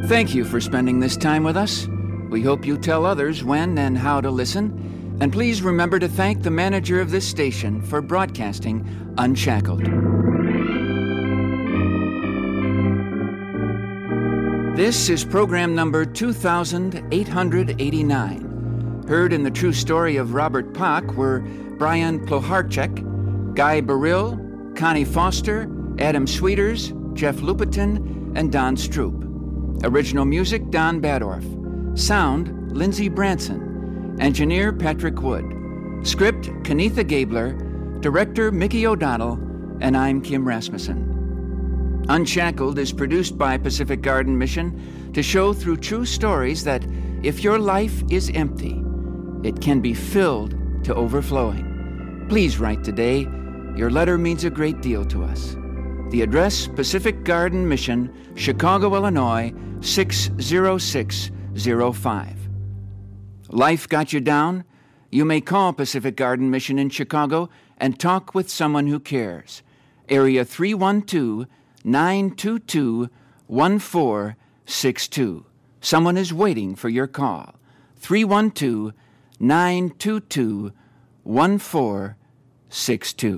Thank you for spending this time with us. We hope you tell others when and how to listen. And please remember to thank the manager of this station for broadcasting Unshackled. This is program number 2889. Heard in the true story of Robert Pock were Brian Ploharchek, Guy Burrill, Connie Foster, Adam Sweeters, Jeff Lupetin, and Don Stroop. Original music, Don Badorf. Sound, Lindsey Branson. Engineer, Patrick Wood. Script, Kenitha Gabler. Director, Mickey O'Donnell. And I'm Kim Rasmussen. Unshackled is produced by Pacific Garden Mission to show through true stories that if your life is empty, it can be filled to overflowing. Please write today. Your letter means a great deal to us. The address, Pacific Garden Mission, Chicago, Illinois, 60605. Life got you down? You may call Pacific Garden Mission in Chicago and talk with someone who cares. Area 312-922-1462. Someone is waiting for your call. 312-922-1462.